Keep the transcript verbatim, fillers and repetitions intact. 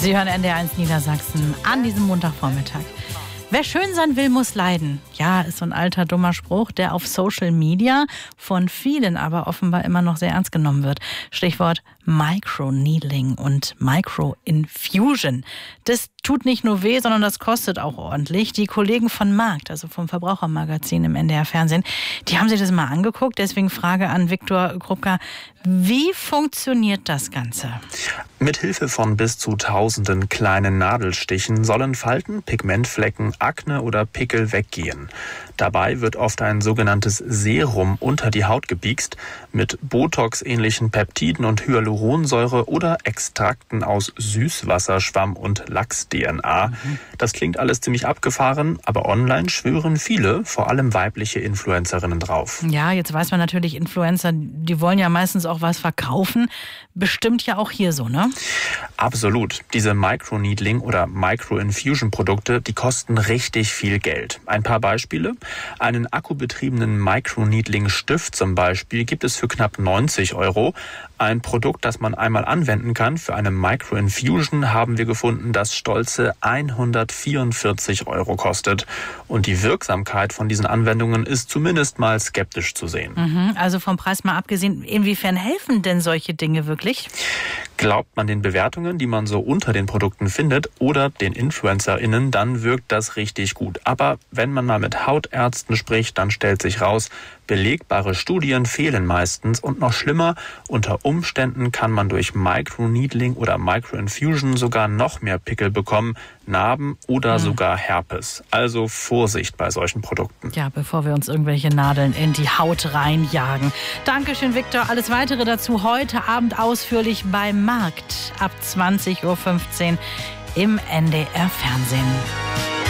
Sie hören N D R eins Niedersachsen an diesem Montagvormittag. Wer schön sein will, muss leiden. Ja, ist so ein alter, dummer Spruch, der auf Social Media von vielen aber offenbar immer noch sehr ernst genommen wird. Stichwort Microneedling und Microinfusion. Das tut nicht nur weh, sondern das kostet auch ordentlich. Die Kollegen von Markt, also vom Verbrauchermagazin im N D R-Fernsehen, die haben sich das mal angeguckt. Deswegen Frage an Viktor Krupka, wie funktioniert das Ganze? Mit Hilfe von bis zu tausenden kleinen Nadelstichen sollen Falten, Pigmentflecken, Akne oder Pickel weggehen. Dabei wird oft ein sogenanntes Serum unter die Haut gebiegst mit Botox-ähnlichen Peptiden und Hyaluronsäure oder Extrakten aus Süßwasserschwamm und Lachs-D N A. Mhm. Das klingt alles ziemlich abgefahren, aber online schwören viele, vor allem weibliche Influencerinnen drauf. Ja, jetzt weiß man natürlich, Influencer, die wollen ja meistens auch was verkaufen. Bestimmt ja auch hier so, ne? Absolut. Diese Microneedling- oder Microinfusion-Produkte, die kosten richtig viel Geld. Ein paar Beispiele. Einen akkubetriebenen Microneedling-Stift zum Beispiel gibt es für knapp neunzig Euro. Ein Produkt, das man einmal anwenden kann für eine Microinfusion, haben wir gefunden, das stolze hundertvierundvierzig Euro kostet. Und die Wirksamkeit von diesen Anwendungen ist zumindest mal skeptisch zu sehen. Mhm, also vom Preis mal abgesehen, inwiefern helfen denn solche Dinge wirklich? Glaubt man den Bewertungen, die man so unter den Produkten findet, oder den InfluencerInnen, dann wirkt das richtig gut. Aber wenn man mal mit Hautärzten spricht, dann stellt sich raus, belegbare Studien fehlen meistens und noch schlimmer, unter Umständen kann man durch Microneedling oder Microinfusion sogar noch mehr Pickel bekommen, Narben oder mhm. sogar Herpes. Also Vorsicht bei solchen Produkten. Ja, bevor wir uns irgendwelche Nadeln in die Haut reinjagen. Dankeschön, Viktor. Alles Weitere dazu heute Abend ausführlich bei Markt ab zwanzig Uhr fünfzehn im N D R-Fernsehen.